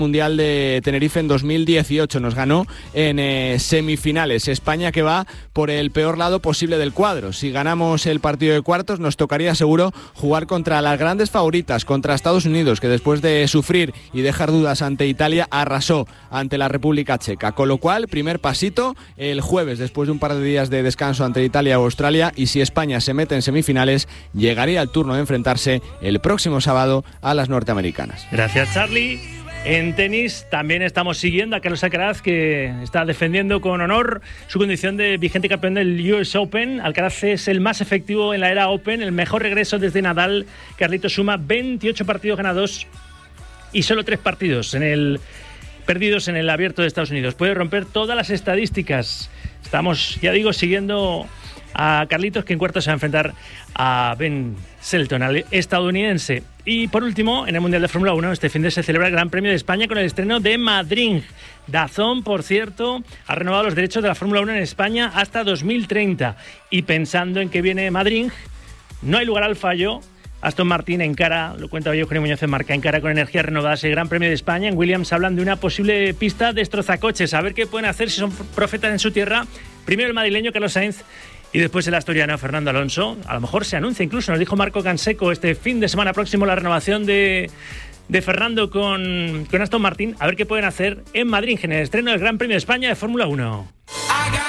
Mundial de Tenerife en 2018. Nos ganó en semifinales. España que va por el peor lado posible del cuadro. Si ganamos el partido de cuartos nos tocaría seguro jugar contra las grandes favoritas, contra Estados Unidos, que después de sufrir y dejar dudas ante Italia arrasó ante la República Checa. Con lo cual, primer pasito el jueves, después de un par de días de descanso ante Italia o Australia, y si España se mete en semifinales, llegaría el turno de enfrentarse el próximo sábado a las norteamericanas. Gracias, Charlie. En tenis también estamos siguiendo a Carlos Alcaraz, que está defendiendo con honor su condición de vigente campeón del US Open. Alcaraz es el más efectivo en la era Open, el mejor regreso desde Nadal. Carlitos suma 28 partidos ganados y solo 3 partidos perdidos en el Abierto de Estados Unidos. Puede romper todas las estadísticas. Estamos, ya digo, siguiendo a Carlitos, que en cuartos se va a enfrentar a Ben Shelton, al estadounidense. Y por último, en el Mundial de Fórmula 1, este fin de se celebra el Gran Premio de España con el estreno de Madrid. DAZN, por cierto, ha renovado los derechos de la Fórmula 1 en España hasta 2030. Y pensando en que viene Madrid, no hay lugar al fallo. Aston Martin encara, lo cuenta Eugenio Muñoz en Marca, encara con energías renovadas el Gran Premio de España. En Williams hablan de una posible pista destrozacoches. A ver qué pueden hacer si son profetas en su tierra. Primero el madrileño Carlos Sainz y después el asturiano Fernando Alonso. A lo mejor se anuncia, incluso nos dijo Marco Canseco este fin de semana próximo, la renovación de Fernando con Aston Martin. A ver qué pueden hacer en Madrid en el estreno del Gran Premio de España de Fórmula 1.